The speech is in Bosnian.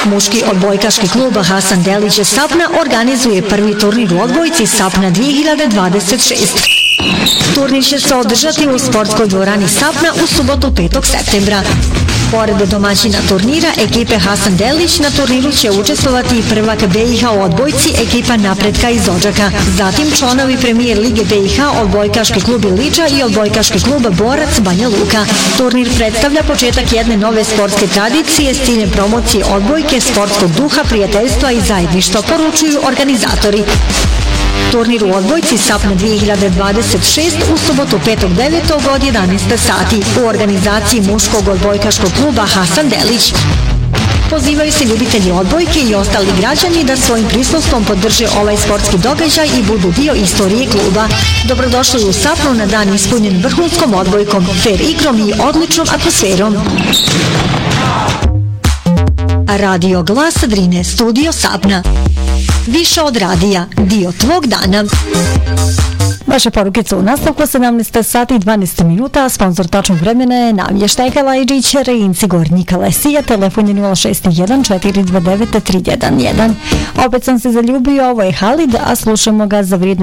Muški odbojkaški klub Hasan Delić Sapna organizuje prvi turnir u odbojci Sapna 2026. Turnir će se održati u sportskoj dvorani Sapna u subotu 5. septembra. Pored domaćina turnira, ekipe Hasan Delić na turniru će učestvovati i prvak BiH u odbojci ekipa Napretka iz Odžaka. Zatim članovi premijer Lige BiH, odbojkaški klub Iliča i odbojkaški klub Borac Banja Luka. Turnir predstavlja početak jedne nove sportske tradicije s ciljem promocije odbojke, sportskog duha, prijateljstva i zajedništva, poručuju organizatori. Turnir u odbojci Sapna 2026 u subotu 5.9. od 11 sati u organizaciji Muškog odbojkaškog kluba Hasan Delić. Pozivaju se ljubitelji odbojke i ostali građani da svojim prisustvom podrže ovaj sportski događaj i budu dio istorije kluba. Dobrodošli u Sapnu na dan ispunjen vrhunskom odbojkom, fair igrom i odličnom atmosferom. Radio Glas Drine, studio Sapna. Više od radija, dio tvog dana. Vaše porukice u nastavku 17 sati i 12 minuta, sponsor tačnog vremena je Namještaj Kalajđić, Rejinci Gornji Kalesija, telefon je 061 429 311. Opet sam se zaljubio, ovo je Halid, a slušamo ga za vrijednu